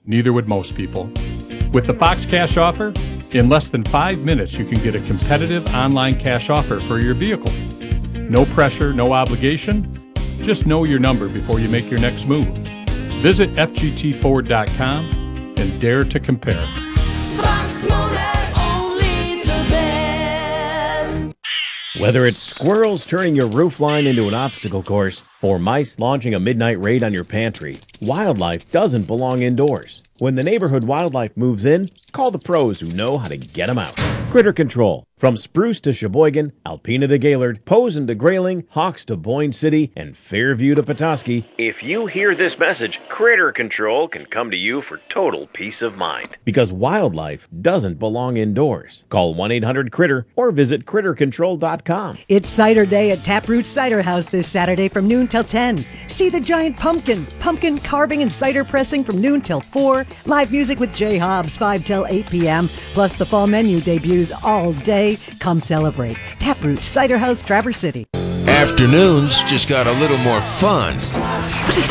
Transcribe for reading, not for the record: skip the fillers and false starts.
Neither would most people. With the Fox Cash Offer, in less than 5 minutes you can get a competitive online cash offer for your vehicle. No pressure, no obligation. Just know your number before you make your next move. Visit FGTFord.com and dare to compare. Fox Motors, only the best. Whether it's squirrels turning your roof line into an obstacle course or mice launching a midnight raid on your pantry, wildlife doesn't belong indoors. When the neighborhood wildlife moves in, call the pros who know how to get them out. Critter Control. From Spruce to Sheboygan, Alpena to Gaylord, Posen to Grayling, Hawks to Boyne City, and Fairview to Petoskey, if you hear this message, Critter Control can come to you for total peace of mind. Because wildlife doesn't belong indoors. Call 1-800-CRITTER or visit crittercontrol.com. It's Cider Day at Taproot Cider House this Saturday from noon till 10. See the giant pumpkin carving and cider pressing from noon till 4. Live music with Jay Hobbs 5 till 8 p.m. Plus the fall menu debuts all day. Come celebrate. Taproot Cider House, Traverse City. Afternoons just got a little more fun. What is